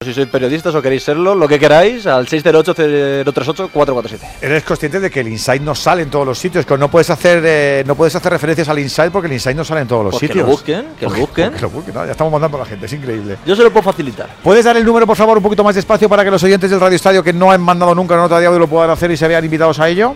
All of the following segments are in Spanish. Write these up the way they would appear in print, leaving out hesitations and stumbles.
Si sois periodistas o queréis serlo, lo que queráis, al 608-038-447. Eres consciente de que el Inside no sale en todos los sitios, que no puedes hacer referencias al Inside porque el Inside no sale en todos los sitios. Que lo busquen. Que lo busquen, no, ya estamos mandando a la gente, es increíble. Yo se lo puedo facilitar. ¿Puedes dar el número, por favor, un poquito más despacio para que los oyentes del Radio Estadio que no han mandado nunca una nota de audio lo puedan hacer y se vean invitados a ello?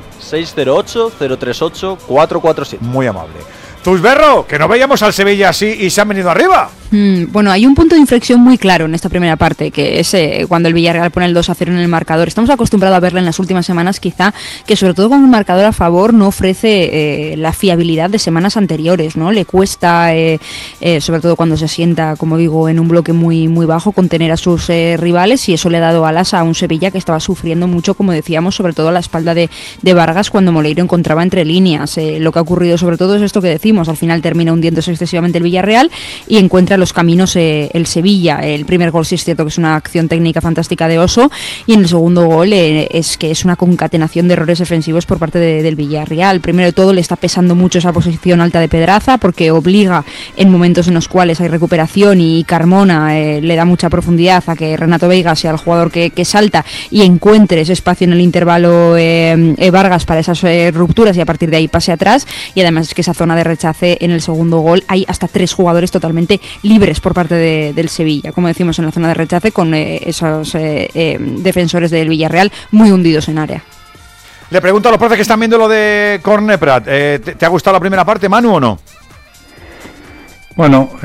608-038-447. Muy amable. Zuzberro, que no veíamos al Sevilla así y se han venido arriba. Bueno, hay un punto de inflexión muy claro en esta primera parte, que es cuando el Villarreal pone el 2-0 en el marcador. Estamos acostumbrados a verla en las últimas semanas, quizá, que sobre todo con un marcador a favor no ofrece la fiabilidad de semanas anteriores, ¿no? Le cuesta, sobre todo cuando se sienta, como digo, en un bloque muy, muy bajo, contener a sus rivales, y eso le ha dado alas a un Sevilla que estaba sufriendo mucho, como decíamos, sobre todo a la espalda de Vargas cuando Moleiro encontraba entre líneas. Lo que ha ocurrido sobre todo es esto que decimos, al final termina hundiéndose excesivamente el Villarreal y encuentra los caminos el Sevilla. El primer gol sí es cierto que es una acción técnica fantástica de Oso, y en el segundo gol es que es una concatenación de errores defensivos por parte del Villarreal. Primero de todo le está pesando mucho esa posición alta de Pedraza, porque obliga en momentos en los cuales hay recuperación y Carmona le da mucha profundidad a que Renato Veiga sea el jugador que salta y encuentre ese espacio en el intervalo Vargas para esas rupturas, y a partir de ahí pase atrás. Y además es que esa zona de rechace en el segundo gol hay hasta 3 jugadores totalmente libres por parte del Sevilla, como decimos, en la zona de rechace, con esos defensores del Villarreal muy hundidos en área. Le pregunto a los profes que están viendo lo de Corneprat, ¿te ha gustado la primera parte, Manu, o no? Bueno,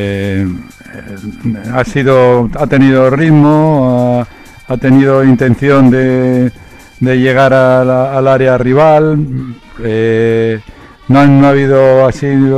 ha tenido ritmo, ha tenido intención de llegar al área rival. No ha habido así